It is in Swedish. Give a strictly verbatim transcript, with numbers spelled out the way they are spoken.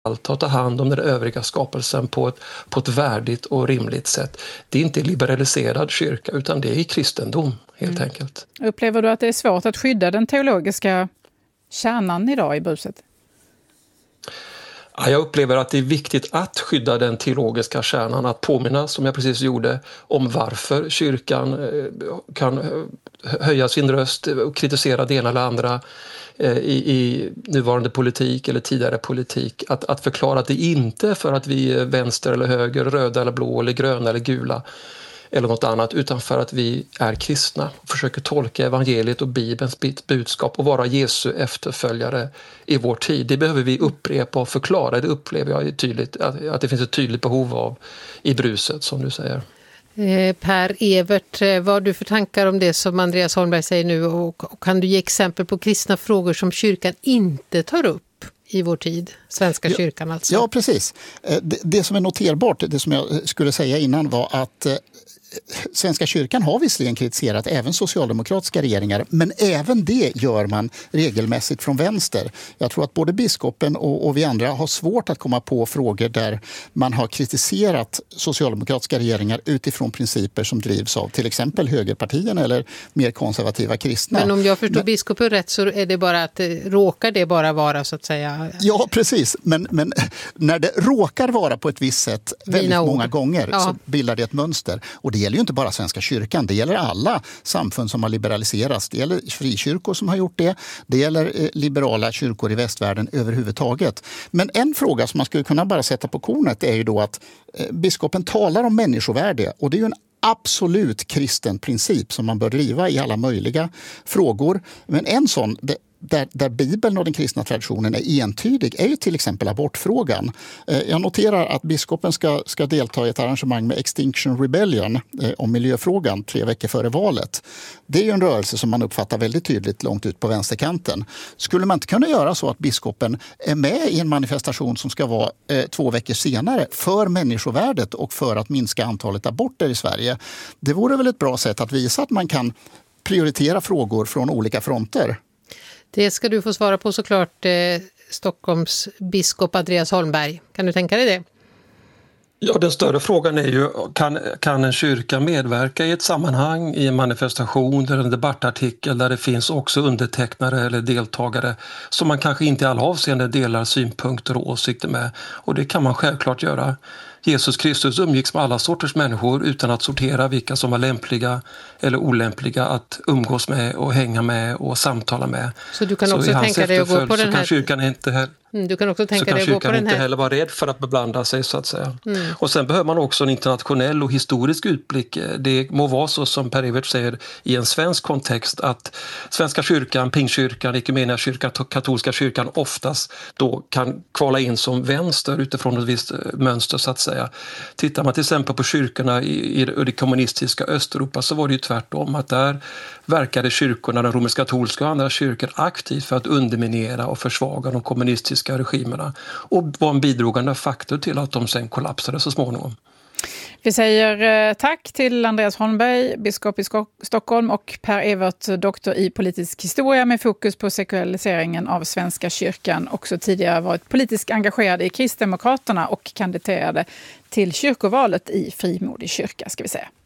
allt och ta hand om den övriga skapelsen på ett, på ett värdigt och rimligt sätt. Det är inte liberaliserad kyrka utan det är kristendom helt mm. enkelt. Upplever du att det är svårt att skydda den teologiska kärnan idag i bruset? Ja, jag upplever att det är viktigt att skydda den teologiska kärnan, att påminna, som jag precis gjorde, om varför kyrkan kan höja sin röst och kritisera det ena eller andra i, i nuvarande politik eller tidigare politik. Att, att förklara att det inte är för att vi är vänster eller höger, röda eller blå eller gröna eller gula eller något annat, utan för att vi är kristna och försöker tolka evangeliet och Bibelns budskap och vara Jesu efterföljare i vår tid. Det behöver vi upprepa och förklara. Det upplever jag tydligt, att, att det finns ett tydligt behov av i bruset, som du säger. Eh, Per Evert, vad har du för tankar om det som Andreas Holmberg säger nu, och, och kan du ge exempel på kristna frågor som kyrkan inte tar upp i vår tid? Svenska kyrkan alltså. Ja, precis. Det, det som är noterbart, det som jag skulle säga innan, var att Svenska kyrkan har visserligen kritiserat även socialdemokratiska regeringar, men även det gör man regelmässigt från vänster. Jag tror att både biskopen och, och vi andra har svårt att komma på frågor där man har kritiserat socialdemokratiska regeringar utifrån principer som drivs av till exempel högerpartierna eller mer konservativa kristna. Men om jag förstår men, biskopen rätt så är det bara att råkar det bara vara så att säga... Ja, precis. Men, men när det råkar vara på ett visst sätt väldigt många gånger ja. så bildar det ett mönster. Och det Det gäller ju inte bara Svenska kyrkan, det gäller alla samfund som har liberaliserats. Det gäller frikyrkor som har gjort det, det gäller liberala kyrkor i västvärlden överhuvudtaget. Men en fråga som man skulle kunna bara sätta på kornet är ju då att biskopen talar om människovärde, och det är ju en absolut kristen princip som man bör driva i alla möjliga frågor. Men en sån... Det, Där, där Bibeln och den kristna traditionen är entydig är ju till exempel abortfrågan. Jag noterar att biskopen ska, ska delta i ett arrangemang med Extinction Rebellion eh, om miljöfrågan tre veckor före valet. Det är ju en rörelse som man uppfattar väldigt tydligt långt ut på vänsterkanten. Skulle man inte kunna göra så att biskopen är med i en manifestation som ska vara eh, två veckor senare för människovärdet och för att minska antalet aborter i Sverige? Det vore väl ett bra sätt att visa att man kan prioritera frågor från olika fronter. Det ska du få svara på såklart, eh, Stockholms biskop Andreas Holmberg. Kan du tänka dig det? Ja, den större frågan är ju, kan, kan en kyrka medverka i ett sammanhang, i en manifestation eller en debattartikel där det finns också undertecknare eller deltagare som man kanske inte i alla avseenden delar synpunkter och åsikter med. Och det kan man självklart göra. Jesus Kristus umgicks med alla sorters människor utan att sortera vilka som var lämpliga eller olämpliga att umgås med och hänga med och samtala med. Så du kan så också tänka dig att gå på den här... Så kan kyrkan inte heller... Mm, du kan också tänka så kan dig kyrkan gå på den här... inte heller vara rädd för att beblanda sig, så att säga. Mm. Och sen behöver man också en internationell och historisk utblick. Det må vara så som Per Evert säger i en svensk kontext att Svenska kyrkan, Pingstkyrkan, Ekumeniakyrkan, katolska kyrkan oftast då kan kvala in som vänster utifrån ett visst mönster, så att säga. Tittar man till exempel på kyrkorna i, i det kommunistiska Östeuropa så var det ju tvärtom, att där verkade kyrkorna, den romersk-katolska och andra kyrkor aktivt för att underminera och försvaga de kommunistiska regimerna och var en bidragande faktor till att de sen kollapsade så småningom. Vi säger tack till Andreas Holmberg, biskop i Stockholm, och Per Evert, doktor i politisk historia med fokus på sekulariseringen av Svenska kyrkan. Också tidigare varit politiskt engagerad i Kristdemokraterna och kandiderade till kyrkovalet i Frimodig kyrka, ska vi säga.